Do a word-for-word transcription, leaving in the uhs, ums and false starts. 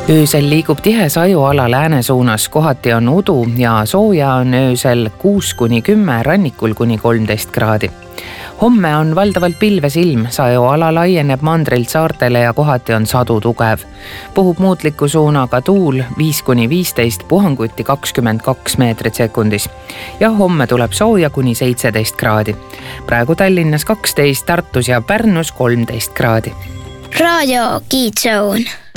Öösel liigub tihe sajuala lääne suunas, kohati on udu ja sooja on öösel kuus kuni kümme, rannikul kuni kolmteist kraadi. Homme on valdavalt pilves ilm, sajuala laieneb mandrilt saartele ja kohati on sadu tugev. Puhub muutliku suunaga tuul viis kuni viisteist, puhanguti kakskümmend kaks meetrit sekundis. Ja homme tuleb sooja kuni seitseteist kraadi. Praegu Tallinnas kaksteist, Tartus ja Pärnus kolmteist kraadi. Raadio Kiidzoon.